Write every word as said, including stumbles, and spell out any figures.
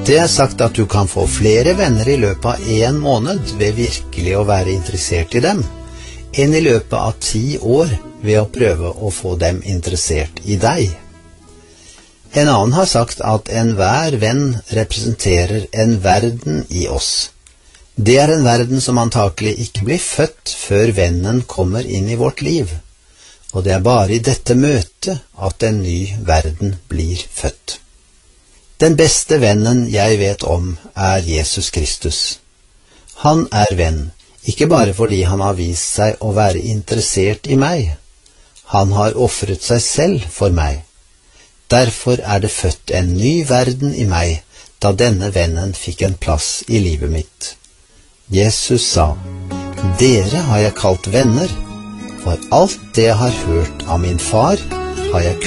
Det er sagt at du kan få flere venner i løpet av en måned ved virkelig å være interessert i dem, enn i løpet av ti år ved å prøve å få dem interessert i deg. En annen har sagt at enhver venn representerer en verden i oss. Det er en verden som antakelig ikke blir født før vennen kommer inn i vårt liv, og det er bare i dette møtet at en ny verden blir født. Den beste vennen jeg vet om er Jesus Kristus. Han er venn, ikke bare fordi han har vist seg å være interessert i meg. Han har offret seg selv for meg. Derfor er det født en ny verden i meg, da denne vennen fikk en plass i livet mitt. Jesus sa, «Dere har jeg kalt venner, for alt det jeg har hørt av min far, har jeg